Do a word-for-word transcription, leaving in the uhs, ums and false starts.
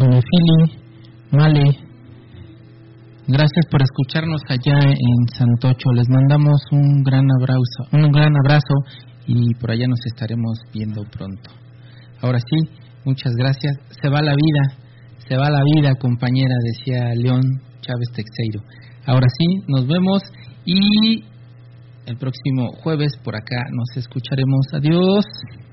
doña Fili, Male, gracias por escucharnos allá en Santocho. Les mandamos un gran abrazo, un gran abrazo y por allá nos estaremos viendo pronto. Ahora sí, muchas gracias. Se va la vida, se va la vida, compañera, decía León Chávez Texeiro. Ahora sí, nos vemos y el próximo jueves por acá nos escucharemos. Adiós.